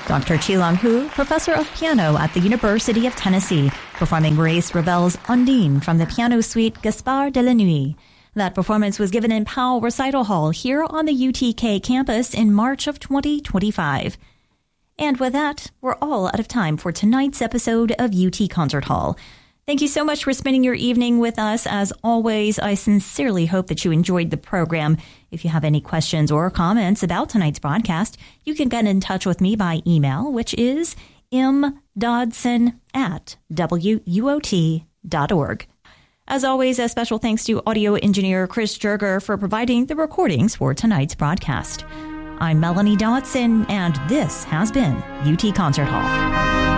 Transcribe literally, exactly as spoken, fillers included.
Doctor Chi-Long Hu, professor of piano at the University of Tennessee, performing Maurice Ravel's Undine from the piano suite Gaspard de la Nuit. That performance was given in Powell Recital Hall here on the U T K campus in March of twenty twenty-five. And with that, we're all out of time for tonight's episode of U T Concert Hall. Thank you so much for spending your evening with us. As always, I sincerely hope that you enjoyed the program. If you have any questions or comments about tonight's broadcast, you can get in touch with me by email, which is m dodson at w u o t dot org. As always, a special thanks to audio engineer Chris Jerger for providing the recordings for tonight's broadcast. I'm Melanie Dodson, and this has been U T Concert Hall.